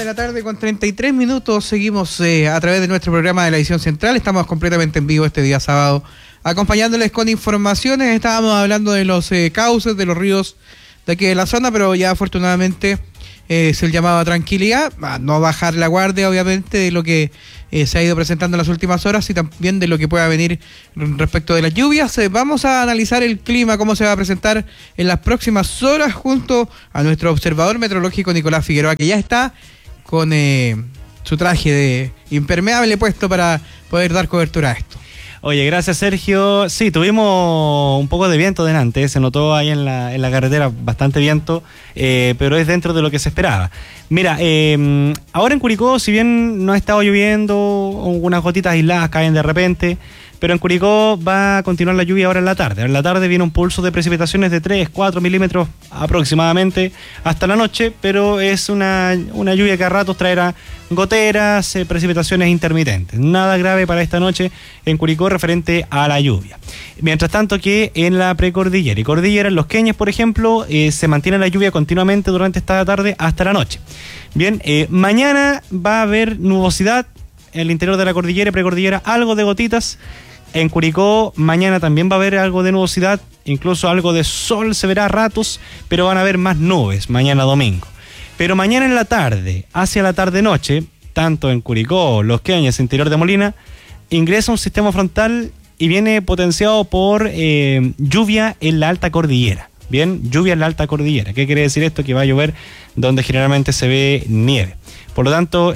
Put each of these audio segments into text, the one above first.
la tarde con 33 minutos. Seguimos a través de nuestro programa de la edición central. Estamos completamente en vivo este día sábado, acompañándoles con informaciones. Estábamos hablando de los cauces, de los ríos de aquí de la zona, pero ya afortunadamente es el llamado a tranquilidad, a no bajar la guardia, obviamente, de lo que se ha ido presentando en las últimas horas y también de lo que pueda venir respecto de las lluvias. Vamos a analizar el clima, cómo se va a presentar en las próximas horas, junto a nuestro observador meteorológico Nicolás Figueroa, que ya está con su traje de impermeable puesto para poder dar cobertura a esto. Oye, gracias Sergio. Sí, tuvimos un poco de viento delante, se notó ahí en la carretera bastante viento, pero es dentro de lo que se esperaba. Mira, ahora en Curicó, si bien no ha estado lloviendo, unas gotitas aisladas caen de repente, pero en Curicó va a continuar la lluvia ahora en la tarde. En la tarde viene un pulso de precipitaciones de 3-4 milímetros aproximadamente hasta la noche, pero es una lluvia que a ratos traerá goteras, precipitaciones intermitentes. Nada grave para esta noche en Curicó referente a la lluvia. Mientras tanto que en la precordillera y cordillera, en Los Queñes, por ejemplo, se mantiene la lluvia continuamente durante esta tarde hasta la noche. Bien, mañana va a haber nubosidad en el interior de la cordillera y precordillera, algo de gotitas. En Curicó mañana también va a haber algo de nubosidad, incluso algo de sol se verá a ratos, pero van a haber más nubes mañana domingo. Pero mañana en la tarde, hacia la tarde-noche, tanto en Curicó, Los Queñes, interior de Molina, ingresa un sistema frontal y viene potenciado por lluvia en la alta cordillera. Bien, lluvia en la alta cordillera. ¿Qué quiere decir esto? Que va a llover donde generalmente se ve nieve. Por lo tanto,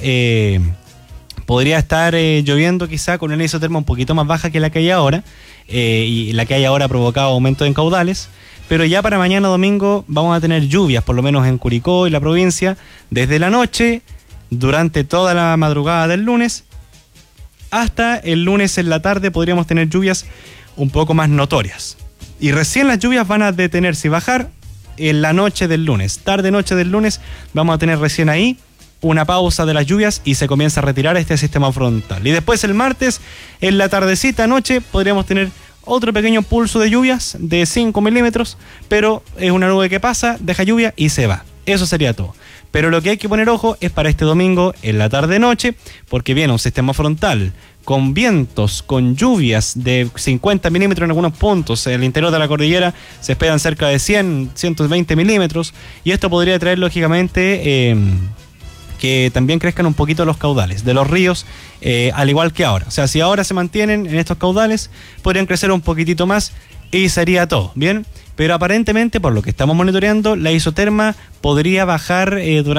podría estar lloviendo quizá con una isoterma un poquito más baja que la que hay ahora, y la que hay ahora ha provocado aumento en caudales, pero ya para mañana domingo vamos a tener lluvias, por lo menos en Curicó y la provincia, desde la noche, durante toda la madrugada del lunes, hasta el lunes en la tarde podríamos tener lluvias un poco más notorias. Y recién las lluvias van a detenerse y bajar en la noche del lunes, tarde-noche del lunes, vamos a tener recién ahí una pausa de las lluvias y se comienza a retirar este sistema frontal. Y después el martes, en la tardecita, noche, podríamos tener otro pequeño pulso de lluvias de 5 milímetros, pero es una nube que pasa, deja lluvia y se va. Eso sería todo. Pero lo que hay que poner ojo es para este domingo en la tarde-noche, porque viene un sistema frontal con vientos, con lluvias de 50 milímetros en algunos puntos. En el interior de la cordillera se esperan cerca de 120 milímetros, y esto podría traer lógicamente que también crezcan un poquito los caudales de los ríos, al igual que ahora. O sea, si ahora se mantienen en estos caudales, podrían crecer un poquitito más y sería todo, ¿bien? Pero aparentemente, por lo que estamos monitoreando, la isoterma podría bajar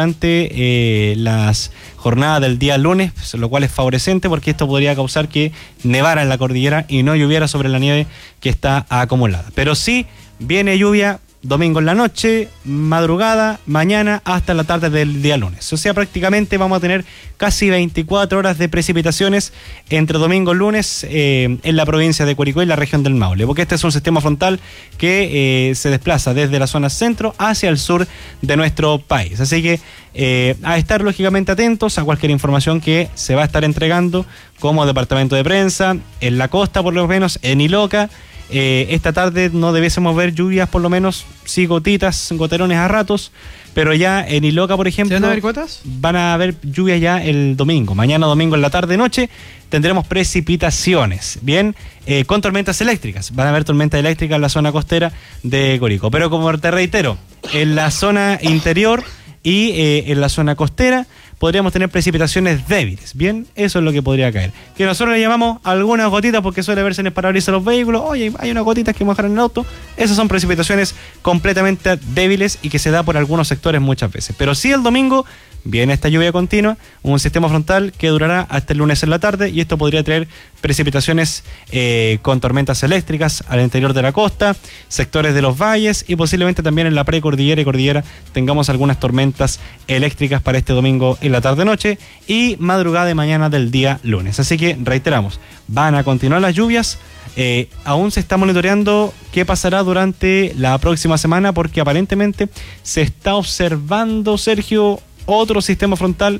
durante las jornadas del día lunes, lo cual es favorecente porque esto podría causar que nevara en la cordillera y no lloviera sobre la nieve que está acumulada. Pero sí viene lluvia domingo en la noche, madrugada, mañana hasta la tarde del día lunes. O sea, prácticamente vamos a tener casi 24 horas de precipitaciones entre domingo y lunes en la provincia de Curicó y la región del Maule, porque este es un sistema frontal que se desplaza desde la zona centro hacia el sur de nuestro país. Así que a estar lógicamente atentos a cualquier información que se va a estar entregando como departamento de prensa, en la costa por lo menos, en Iloca. Esta tarde no debiésemos ver lluvias, por lo menos sí gotitas, goterones a ratos, pero ya en Iloca, por ejemplo, ¿van a haber cuotas? Van a haber lluvias ya el domingo. Mañana domingo en la tarde-noche tendremos precipitaciones, bien, con tormentas eléctricas. Van a haber tormentas eléctricas en la zona costera de Curicó, pero como te reitero, en la zona interior y en la zona costera podríamos tener precipitaciones débiles, bien, eso es lo que podría caer. Que nosotros le llamamos algunas gotitas porque suele verse en el parabrisas de los vehículos. Oye, hay unas gotitas que mojan en el auto. Esas son precipitaciones completamente débiles y que se da por algunos sectores muchas veces. Pero sí, el domingo viene esta lluvia continua, un sistema frontal que durará hasta el lunes en la tarde, y esto podría traer precipitaciones con tormentas eléctricas al interior de la costa, sectores de los valles, y posiblemente también en la precordillera y cordillera tengamos algunas tormentas eléctricas para este domingo en la tarde-noche y madrugada de mañana del día lunes. Así que reiteramos, van a continuar las lluvias. Aún se está monitoreando qué pasará durante la próxima semana, porque aparentemente se está observando, Sergio, otro sistema frontal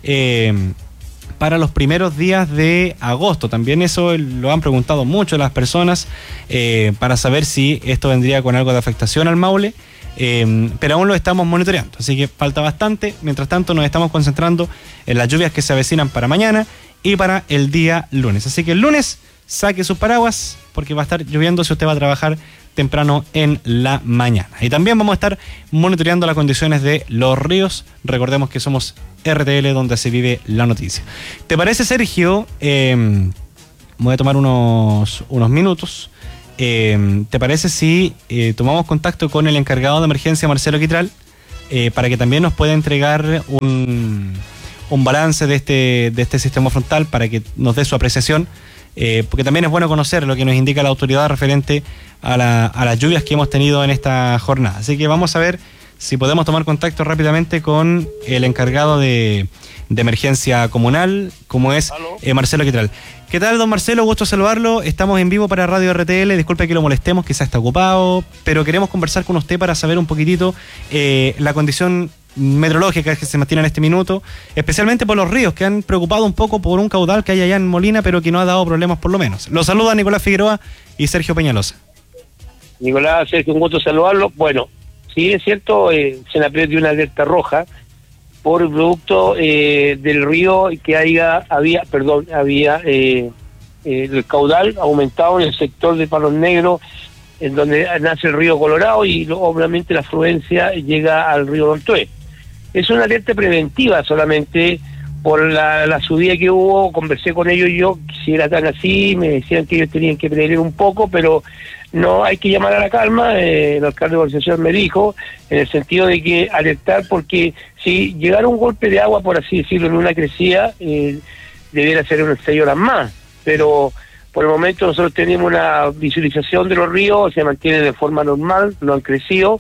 para los primeros días de agosto. También eso lo han preguntado mucho las personas para saber si esto vendría con algo de afectación al Maule. pero aún lo estamos monitoreando, así que falta bastante. Mientras tanto nos estamos concentrando en las lluvias que se avecinan para mañana y para el día lunes. Así que el lunes saque sus paraguas porque va a estar lloviendo si usted va a trabajar temprano en la mañana. Y también vamos a estar monitoreando las condiciones de los ríos. Recordemos que somos RTL, donde se vive la noticia. ¿Te parece, Sergio? Voy a tomar unos minutos. ¿Te parece si tomamos contacto con el encargado de emergencia, Marcelo Quitral, para que también nos pueda entregar un balance de este sistema frontal, para que nos dé su apreciación? Porque también es bueno conocer lo que nos indica la autoridad referente a las lluvias que hemos tenido en esta jornada. Así que vamos a ver si podemos tomar contacto rápidamente con el encargado de emergencia comunal, como es Marcelo Quitral. ¿Qué tal, don Marcelo? Gusto saludarlo. Estamos en vivo para Radio RTL. Disculpe que lo molestemos, quizás está ocupado, pero queremos conversar con usted para saber un poquitito la condición meteorológica que se mantiene en este minuto, especialmente por los ríos, que han preocupado un poco por un caudal que hay allá en Molina, pero que no ha dado problemas por lo menos. Los saluda Nicolás Figueroa y Sergio Peñalosa. Nicolás, Sergio, un gusto saludarlo. Bueno, sí es cierto, se le dio una alerta roja por producto del río que había el caudal aumentado en el sector de Palos Negros, en donde nace el río Colorado, y obviamente la afluencia llega al río Lontué. Es una alerta preventiva solamente por la subida que hubo. Conversé con ellos yo, si era tan así, me decían que ellos tenían que prever un poco, pero no, hay que llamar a la calma. El alcalde de organización me dijo, en el sentido de que alertar, porque si llegara un golpe de agua, por así decirlo, en una crecida, debiera ser unas 6 horas más, pero por el momento nosotros tenemos una visualización de los ríos, se mantienen de forma normal, no han crecido,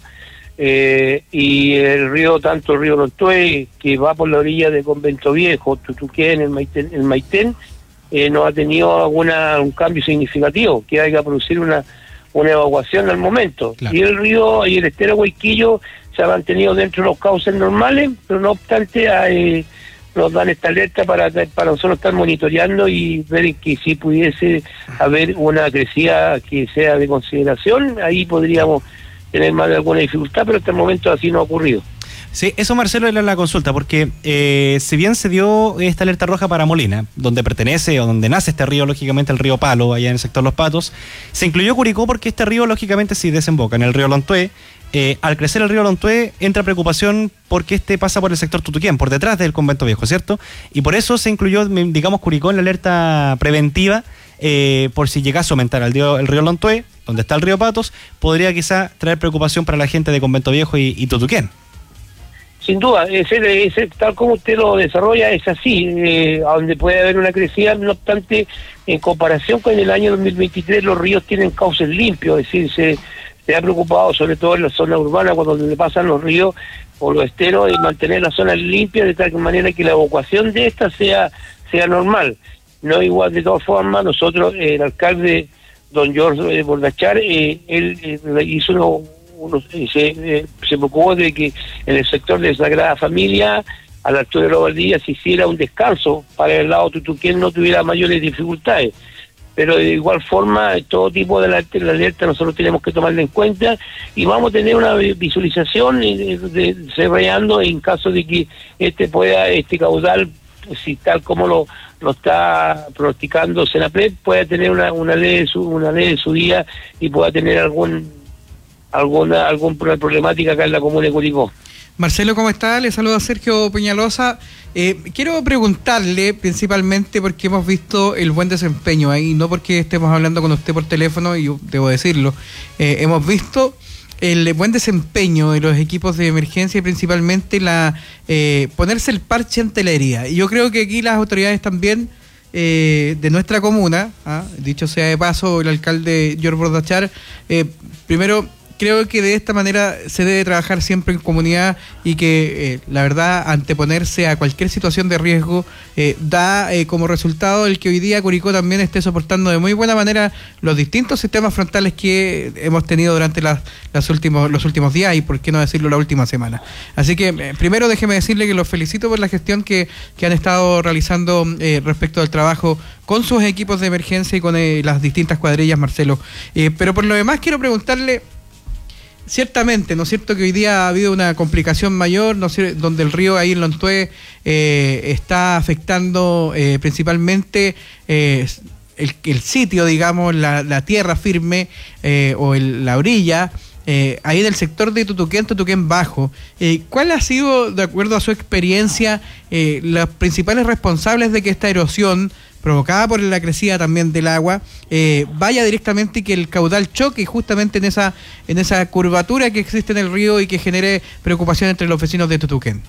y el río, tanto el río Lontué, que va por la orilla de Convento Viejo, Tutuquén, el Maitén, no ha tenido un cambio significativo, que haya que producir una evacuación al momento. Claro. Y el río y el estero Huayquillo se ha mantenido dentro de los cauces normales, pero no obstante nos dan esta alerta para nosotros estar monitoreando y ver que si pudiese haber una crecida que sea de consideración, ahí podríamos tener más de alguna dificultad, pero hasta el momento así no ha ocurrido. Sí, eso, Marcelo, era la consulta, porque si bien se dio esta alerta roja para Molina, donde pertenece o donde nace este río, lógicamente el río Palo, allá en el sector Los Patos, se incluyó Curicó porque este río, lógicamente, sí desemboca en el río Lontué. Al crecer el río Lontué, entra preocupación porque pasa por el sector Tutuquén, por detrás del Convento Viejo, ¿cierto? Y por eso se incluyó, digamos, Curicó en la alerta preventiva, por si llegase a aumentar el río Lontué, donde está el río Patos, podría quizá traer preocupación para la gente de Convento Viejo y Tutuquén. Sin duda, ese, tal como usted lo desarrolla, es así, a donde puede haber una crecida. No obstante, en comparación con el año 2023, los ríos tienen cauces limpios, es decir, se ha preocupado, sobre todo en la zona urbana, cuando le pasan los ríos o los esteros, de mantener las zonas limpias de tal manera que la evacuación de estas sea normal. No igual, de todas formas, nosotros, el alcalde, don George Bordachar, él hizo se preocupó de que en el sector de Sagrada Familia, a la altura de los Valdivia, se hiciera un descanso para el lado Tutuquén no tuviera mayores dificultades. Pero de igual forma, todo tipo de la alerta nosotros tenemos que tomarla en cuenta, y vamos a tener una visualización desarrollando en caso de que este caudal, si tal como lo está pronosticando Senapred, pueda tener una leve subida y pueda tener alguna problemática acá en la comuna de Curicó. Marcelo, ¿cómo está? Le saluda Sergio Peñalosa. Quiero preguntarle principalmente porque hemos visto el buen desempeño ahí, no porque estemos hablando con usted por teléfono, y yo debo decirlo, hemos visto el buen desempeño de los equipos de emergencia y principalmente ponerse el parche ante la herida. Y yo creo que aquí las autoridades también de nuestra comuna, dicho sea de paso, el alcalde George Bordachar, primero, creo que de esta manera se debe trabajar siempre en comunidad, y que la verdad, anteponerse a cualquier situación de riesgo da como resultado el que hoy día Curicó también esté soportando de muy buena manera los distintos sistemas frontales que hemos tenido durante los últimos días, y por qué no decirlo la última semana. Así que primero déjeme decirle que los felicito por la gestión que han estado realizando respecto al trabajo con sus equipos de emergencia y con las distintas cuadrillas, Marcelo. Pero por lo demás quiero preguntarle ciertamente, ¿no es cierto?, que hoy día ha habido una complicación mayor, ¿no es cierto?, donde el río ahí en Lontué está afectando principalmente el sitio, digamos, la tierra firme o la orilla, ahí del sector de Tutuquén Bajo. ¿Cuál ha sido, de acuerdo a su experiencia, los principales responsables de que esta erosión provocada por la crecida también del agua vaya directamente y que el caudal choque justamente en esa curvatura que existe en el río y que genere preocupación entre los vecinos de Tutuquén?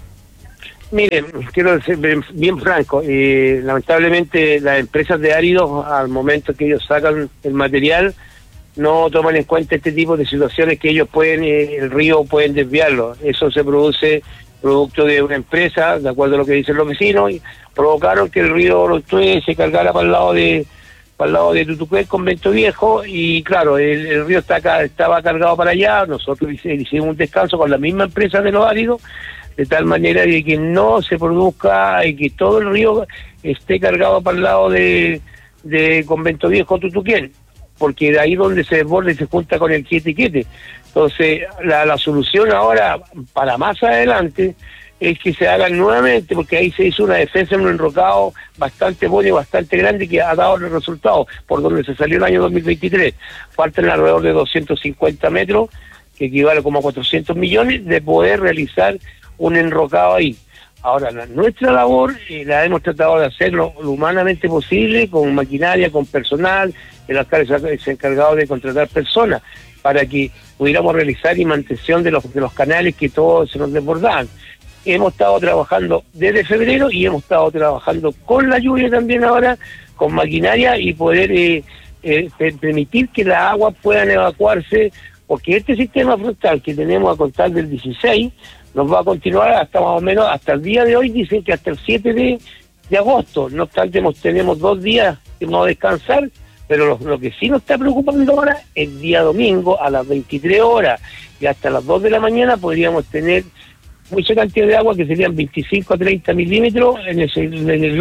Miren, quiero ser bien franco, lamentablemente las empresas de áridos, al momento que ellos sacan el material, no toman en cuenta este tipo de situaciones que ellos pueden, el río pueden desviarlo. Eso se produce producto de una empresa, de acuerdo a lo que dicen los vecinos, y provocaron que el río Lontué se cargara para el lado de Tutuquén, Convento Viejo, y claro, el río estaba cargado para allá. Nosotros hicimos un descanso con la misma empresa de los áridos, de tal manera de que no se produzca y que todo el río esté cargado para el lado de Convento Viejo, Tutuquén, porque de ahí donde se desborda y se junta con el Quiete. Entonces, la solución ahora, para más adelante, es que se hagan nuevamente, porque ahí se hizo una defensa en un enrocado bastante bueno y bastante grande que ha dado los resultados, por donde se salió el año 2023. Faltan alrededor de 250 metros, que equivale como a 400 millones, de poder realizar un enrocado ahí. Ahora, nuestra labor la hemos tratado de hacer lo humanamente posible, con maquinaria, con personal. El alcalde se ha encargado de contratar personas para que pudiéramos realizar y mantención de los canales que todos se nos desbordaban. Hemos estado trabajando desde febrero y hemos estado trabajando con la lluvia también ahora, con maquinaria, y poder permitir que las aguas puedan evacuarse, porque este sistema frontal que tenemos a contar del 16 nos va a continuar hasta más o menos, hasta el día de hoy, dicen que hasta el 7 de agosto. No obstante, tenemos 2 días que vamos a descansar, pero lo que sí nos está preocupando ahora, el día domingo a las 23 horas y hasta las 2 de la mañana podríamos tener mucha cantidad de agua, que serían 25 a 30 milímetros en el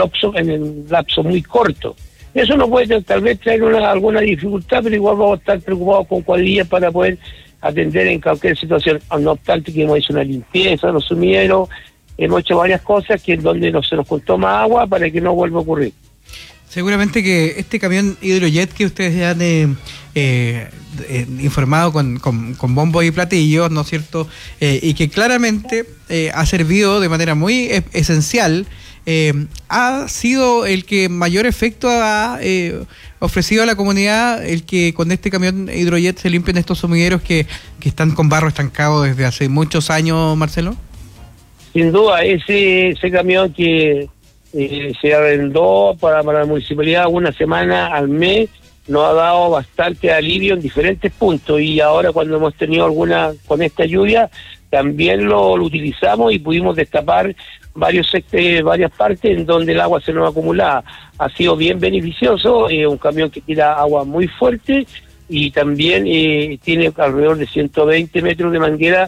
lapso muy corto. Eso nos puede tal vez traer alguna dificultad, pero igual vamos a estar preocupados con cuadrillas para poder atender en cualquier situación. No obstante que hemos hecho una limpieza de los sumideros, hemos hecho varias cosas que es donde se nos contó más agua para que no vuelva a ocurrir. Seguramente que este camión Hidrojet que ustedes ya han informado con bombo y platillos, ¿no es cierto? Y que claramente ha servido de manera muy esencial, ha sido el que mayor efecto ha ofrecido a la comunidad, el que con este camión Hidrojet se limpien estos sumideros que están con barro estancado desde hace muchos años, Marcelo. Sin duda, ese camión que se arrendó para la municipalidad una semana al mes, nos ha dado bastante alivio en diferentes puntos, y ahora cuando hemos tenido con esta lluvia, también lo utilizamos y pudimos destapar varias partes en donde el agua se nos acumulaba. Ha sido bien beneficioso, un camión que tira agua muy fuerte y también tiene alrededor de 120 metros de manguera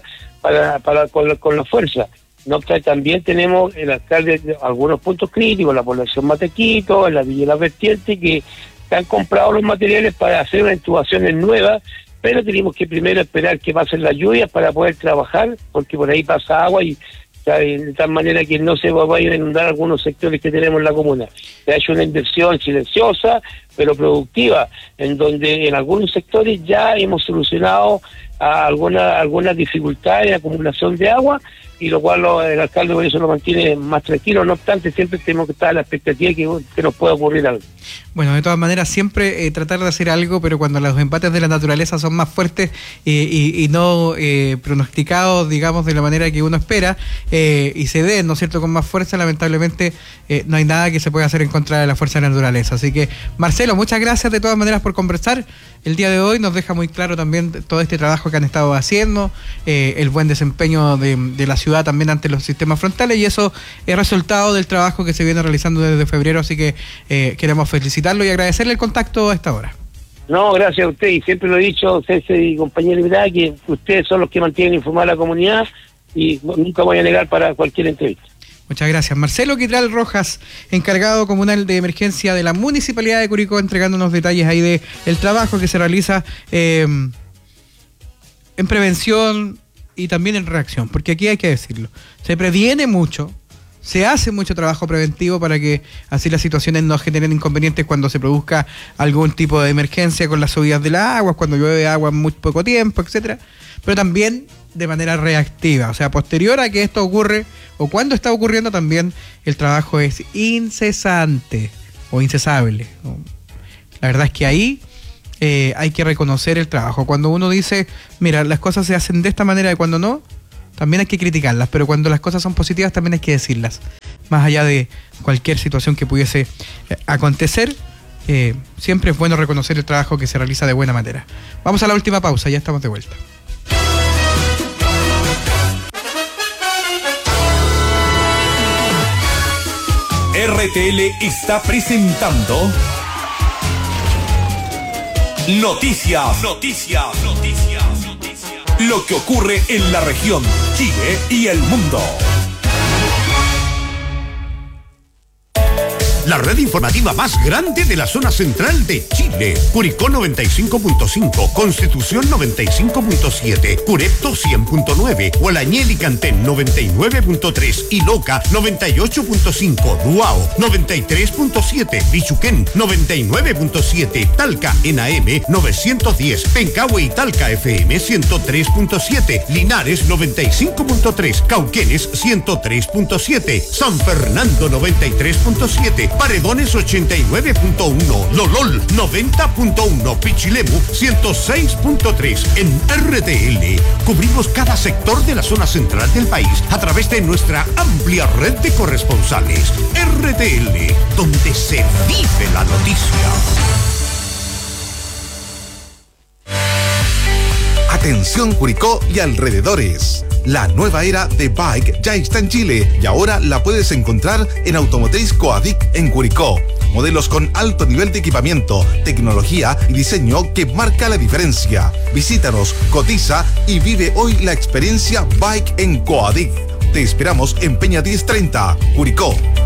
con la fuerza. No obstante, también tenemos el alcalde algunos puntos críticos, la población Matequito, en la Villa Las Vertientes, que se han comprado los materiales para hacer unas intubaciones nuevas, pero tenemos que primero esperar que pasen las lluvias para poder trabajar, porque por ahí pasa agua y de tal manera que no se vayan a inundar algunos sectores que tenemos en la comuna. Se ha hecho una inversión silenciosa, pero productiva, en donde en algunos sectores ya hemos solucionado algunas dificultades de acumulación de agua, y lo cual el alcalde por eso lo mantiene más tranquilo. No obstante, siempre tenemos que estar a la expectativa que nos pueda ocurrir algo. Bueno, de todas maneras, siempre tratar de hacer algo, pero cuando los empates de la naturaleza son más fuertes y no pronosticados, digamos, de la manera que uno espera, y se den, ¿no es cierto?, con más fuerza, lamentablemente no hay nada que se pueda hacer en contra de la fuerza de la naturaleza. Así que, Marcelo, muchas gracias de todas maneras por conversar el día de hoy. Nos deja muy claro también todo este trabajo que han estado haciendo, el buen desempeño de la ciudad también ante los sistemas frontales, y eso es resultado del trabajo que se viene realizando desde febrero, así que queremos felicitarlo y agradecerle el contacto a esta hora. No, gracias a usted, y siempre lo he dicho, César y compañera invitada, que ustedes son los que mantienen informada a la comunidad, y nunca voy a negar para cualquier entrevista. Muchas gracias. Marcelo Quitral Rojas, encargado comunal de emergencia de la Municipalidad de Curicó, entregándonos detalles ahí del trabajo que se realiza en prevención y también en reacción, porque aquí hay que decirlo, se previene mucho, se hace mucho trabajo preventivo para que así las situaciones no generen inconvenientes cuando se produzca algún tipo de emergencia con las subidas de las aguas, cuando llueve agua en muy poco tiempo, etcétera, pero también de manera reactiva, o sea, posterior a que esto ocurre o cuando está ocurriendo también el trabajo es incesante o incesable. La verdad es que ahí hay que reconocer el trabajo. Cuando uno dice, mira, las cosas se hacen de esta manera y cuando no, también hay que criticarlas, pero cuando las cosas son positivas también hay que decirlas. Más allá de cualquier situación que pudiese acontecer, siempre es bueno reconocer el trabajo que se realiza de buena manera. Vamos a la última pausa, ya estamos de vuelta. RTL está presentando Noticias. Lo que ocurre en la región, Chile y el mundo. La red informativa más grande de la zona central de Chile. Curicó 95.5, Constitución 95.7, Curepto 100.9, Hualañel y Cantén 99.3, Iloca 98.5, Duao 93.7, Bichuquén 99.7, Talca en AM 910, Pencahue y Talca FM 103.7, Linares 95.3, Cauquenes 103.7, San Fernando 93.7, Paredones 89.1, Lolol 90.1, Pichilemu 106.3. En RTL cubrimos cada sector de la zona central del país a través de nuestra amplia red de corresponsales. RTL, donde se vive la noticia. Atención Curicó y alrededores. La nueva era de Bike ya está en Chile y ahora la puedes encontrar en Automotriz Coadic en Curicó. Modelos con alto nivel de equipamiento, tecnología y diseño que marca la diferencia. Visítanos, cotiza y vive hoy la experiencia Bike en Coadic. Te esperamos en Peña 1030, Curicó.